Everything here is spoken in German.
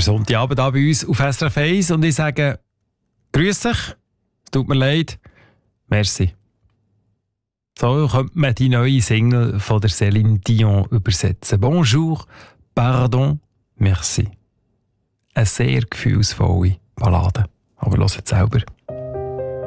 Sonntagabend hier bei uns auf SRF 1 und ich sage, grüß dich, es tut mir leid, merci. So könnte man die neue Single von der Céline Dion übersetzen. Bonjour, pardon, merci. Eine sehr gefühlsvolle Ballade. Aber hört selber.